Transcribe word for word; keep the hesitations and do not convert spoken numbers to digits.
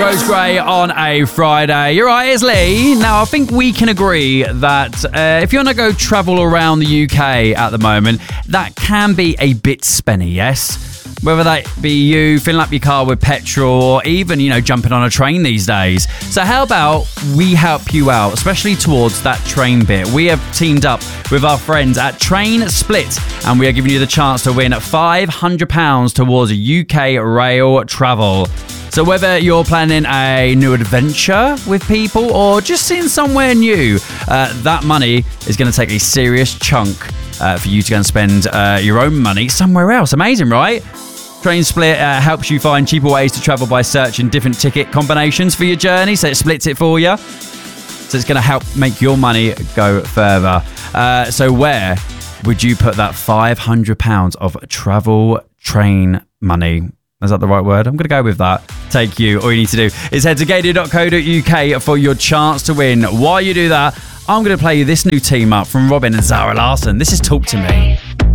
Rose Gray on a Friday. You're right, it's Lee. Now, I think we can agree that uh, if you want to go travel around the U K at the moment, that can be a bit spenny, yes? Whether that be you filling up your car with petrol or even, you know, jumping on a train these days. So how about we help you out, especially towards that train bit? We have teamed up with our friends at Train Split, and we are giving you the chance to win five hundred pounds towards a U K rail travel. So whether you're planning a new adventure with people or just seeing somewhere new, uh, that money is going to take a serious chunk uh, for you to go and spend uh, your own money somewhere else. Amazing, right? Train Split uh, helps you find cheaper ways to travel by searching different ticket combinations for your journey, so it splits it for you. So it's going to help make your money go further. Uh, so where would you put that five hundred pounds of travel train money? Is that the right word? I'm going to go with that. Take you. All you need to do is head to gadio dot co dot uk for your chance to win. While you do that, I'm going to play you this new team up from Robin and Zara Larsson. This is Talk to Me.